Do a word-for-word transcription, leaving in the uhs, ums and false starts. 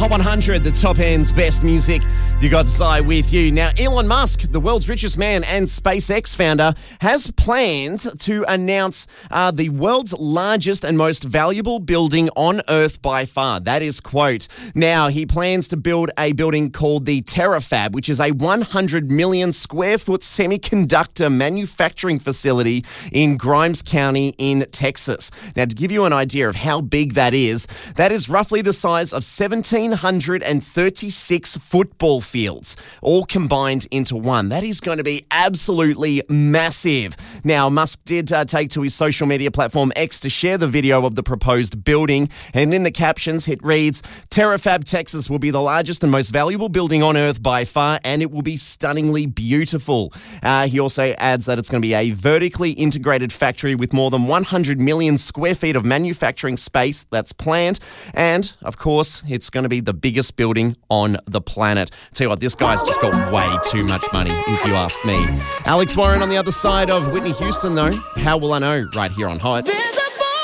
Hot one hundred, the top end's best music. You got Zai with you. Now, Elon Musk, the world's richest man and SpaceX founder, has plans to announce uh, the world's largest and most valuable building on Earth by far. That is quote. Now, he plans to build a building called the Terafab, which is a one hundred million square foot semiconductor manufacturing facility in Grimes County in Texas. Now, to give you an idea of how big that is, that is roughly the size of one thousand seven hundred thirty-six football fields, all combined into one. That is going to be absolutely massive. Now, Musk did uh, take to his social media platform X to share the video of the proposed building, and in the captions it reads, "Terafab Texas will be the largest and most valuable building on Earth by far, and it will be stunningly beautiful." Uh, he also adds that it's going to be a vertically integrated factory with more than one hundred million square feet of manufacturing space that's planned, and, of course, it's going to be the biggest building on the planet. Tell you what, this guy's just got way too much money, if you ask me. Alex Warren on the other side of Whitney Houston, though. How will I know? Right here on Hot.